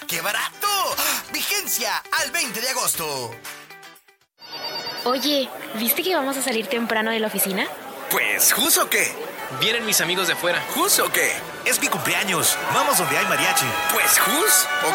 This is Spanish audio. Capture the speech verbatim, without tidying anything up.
¡Qué barato! ¡Vigencia al veinte de agosto! Oye, ¿viste que vamos a salir temprano de la oficina? Pues, ¿jus o qué? Vienen mis amigos de afuera. ¿Jus o qué? Es mi cumpleaños. Vamos donde hay mariachi. Pues, ¿jus o